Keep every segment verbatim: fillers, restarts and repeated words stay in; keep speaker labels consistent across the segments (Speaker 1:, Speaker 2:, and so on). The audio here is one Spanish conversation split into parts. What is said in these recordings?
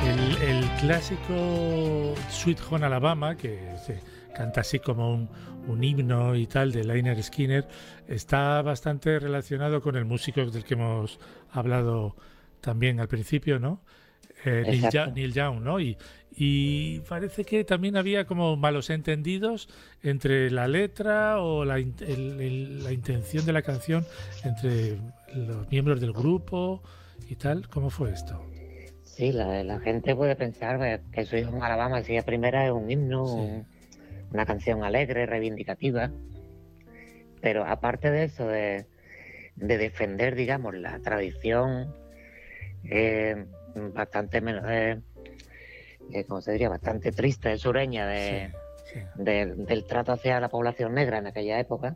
Speaker 1: El, el clásico Sweet Home Alabama, que se canta así como un, un himno y tal de Lynyrd Skynyrd, está bastante relacionado con el músico del que hemos hablado también al principio, ¿no? Eh, Neil, Young, Neil Young, ¿no? Y, y parece que también había como malos entendidos entre la letra o la, el, el, la intención de la canción entre los miembros del grupo y tal. ¿Cómo fue esto?
Speaker 2: Sí, la, la gente puede pensar que Sweet Home Alabama, si es primera, es un himno, sí. un, una canción alegre, reivindicativa. Pero aparte de eso, de, de defender, digamos, la tradición eh, bastante menos, eh, eh, ¿cómo se diría? Bastante triste, sureña, de, sí, sí. De, del trato hacia la población negra en aquella época.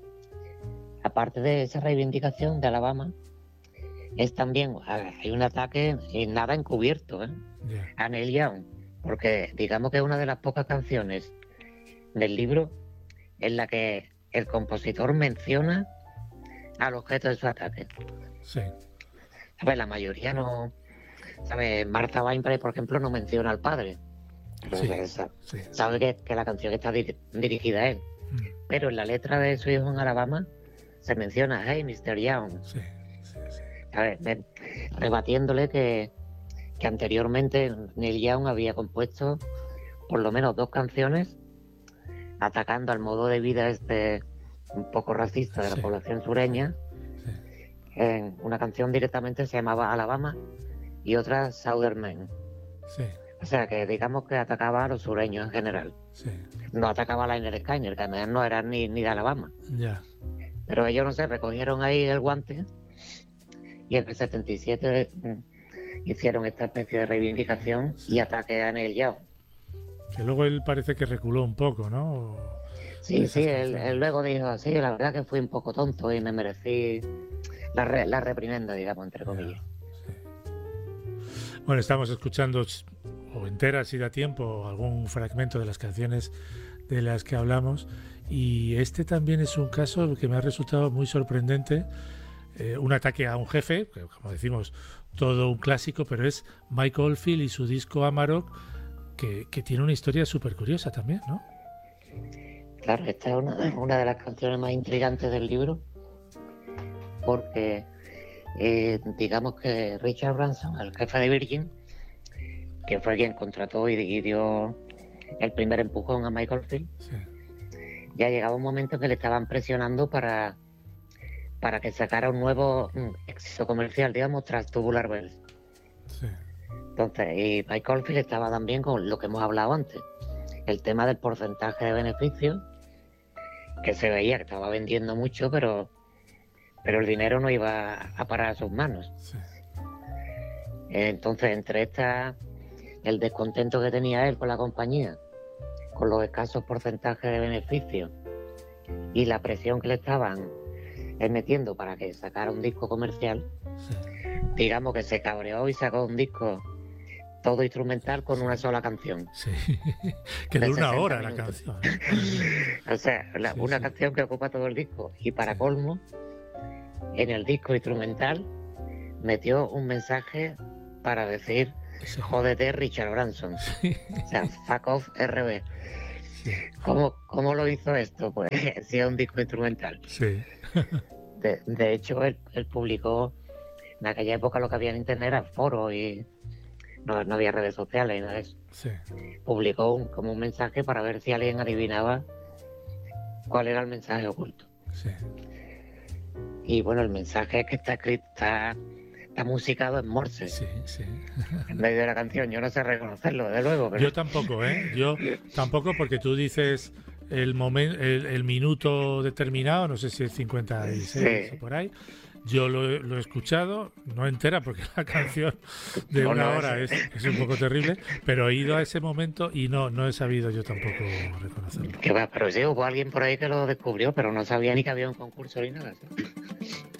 Speaker 2: Aparte de esa reivindicación de Alabama, es también, hay un ataque y nada encubierto, ¿eh? Yeah. a Neil Young, porque digamos que es una de las pocas canciones del libro en la que el compositor menciona al objeto de su ataque.
Speaker 1: Sí.
Speaker 2: ¿Sabes? La mayoría no, ¿sabes? Martha Wainwright, por ejemplo, no menciona al padre.
Speaker 1: Sí,
Speaker 2: sabe
Speaker 1: sí.
Speaker 2: sabe que, que la canción está dir dirigida a él. Mm. Pero en la letra de Sweet Home Alabama se menciona, hey, mister Young.
Speaker 1: Sí.
Speaker 2: A ver, rebatiéndole que, que anteriormente Neil Young había compuesto por lo menos dos canciones atacando al modo de vida este un poco racista de la sí. población sureña. Sí. En una canción directamente se llamaba Alabama y otra Southern Man.
Speaker 1: Sí.
Speaker 2: O sea que digamos que atacaba a los sureños en general.
Speaker 1: Sí.
Speaker 2: No atacaba a Lynyrd Skynyrd, que además no eran ni, ni de Alabama.
Speaker 1: Ya.
Speaker 2: Pero ellos, no sé, recogieron ahí el guante. Y en el setenta y siete hicieron esta especie de reivindicación sí. y ataque a Neil Young.
Speaker 1: Que luego él parece que reculó un poco, ¿no?
Speaker 2: Sí, sí, él, él luego dijo, sí, la verdad que fui un poco tonto y me merecí la, re, la reprimenda, digamos, entre comillas.
Speaker 1: Sí. Bueno, estamos escuchando, o enteras si da tiempo, algún fragmento de las canciones de las que hablamos, y este también es un caso que me ha resultado muy sorprendente. Eh, un ataque a un jefe, que, como decimos, todo un clásico, pero es Mike Oldfield y su disco Amarok, que, que tiene una historia súper curiosa también, ¿no?
Speaker 2: Claro, esta es una, una de las canciones más intrigantes del libro, porque eh, digamos que Richard Branson, el jefe de Virgin, que fue quien contrató y, y dio el primer empujón a Mike Oldfield, sí. ya llegaba un momento que le estaban presionando para para que sacara un nuevo mm, éxito comercial, digamos, tras Tubular Bells.
Speaker 1: Sí.
Speaker 2: Entonces, y Mike Oldfield estaba también con lo que hemos hablado antes, el tema del porcentaje de beneficio, que se veía que estaba vendiendo mucho, pero, pero el dinero no iba a parar a sus manos.
Speaker 1: Sí.
Speaker 2: Entonces, entre esta, el descontento que tenía él con la compañía, con los escasos porcentajes de beneficio y la presión que le estaban él metiendo para que sacara un disco comercial, sí. digamos que se cabreó y sacó un disco todo instrumental con una sola canción.
Speaker 1: Sí, que de una hora minutos. La canción.
Speaker 2: O sea, la, sí, una sí. canción que ocupa todo el disco. Y para sí. colmo, en el disco instrumental metió un mensaje para decir, sí. jódete Richard Branson. Sí. O sea, fuck off R B. Sí. ¿Cómo, ¿Cómo lo hizo esto? Pues si es un disco instrumental.
Speaker 1: Sí.
Speaker 2: De, de hecho, él, él publicó, en aquella época lo que había en internet eran foros y no, no había redes sociales y nada de eso.
Speaker 1: Sí.
Speaker 2: Publicó un, como un mensaje para ver si alguien adivinaba cuál era el mensaje oculto.
Speaker 1: Sí.
Speaker 2: Y bueno, el mensaje es que está escrito, está, está musicado en Morse.
Speaker 1: Sí, sí.
Speaker 2: En medio de la canción. Yo no sé reconocerlo, de luego. Pero...
Speaker 1: Yo tampoco, ¿eh? Yo tampoco, porque tú dices el momento, el, el minuto determinado, no sé si es cincuenta y seis sí. o por ahí. Yo lo, lo he escuchado, no entera, porque la canción de una hora es, es un poco terrible, pero he ido a ese momento y no, no he sabido yo tampoco reconocerlo.
Speaker 2: Que va, pero sí, hubo alguien por ahí que lo descubrió, pero no sabía ni que había un concurso ni nada, ¿sí?